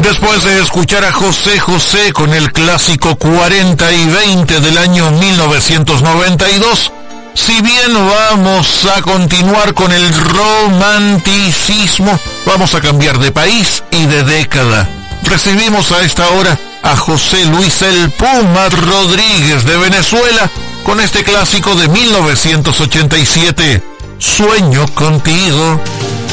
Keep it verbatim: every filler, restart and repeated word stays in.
Después de escuchar a José José con el clásico cuarenta y veinte del año mil novecientos noventa y dos, si bien vamos a continuar con el romanticismo, vamos a cambiar de país y de década. Recibimos a esta hora a José Luis el Puma Rodríguez de Venezuela con este clásico de mil novecientos ochenta y siete, Sueño contigo.